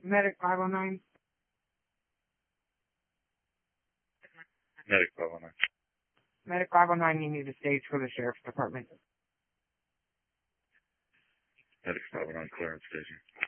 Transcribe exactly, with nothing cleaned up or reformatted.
Medic five oh nine. Medic five oh nine. Medic five oh nine, you need a stage for the Sheriff's Department. Medic five oh nine, clearance station.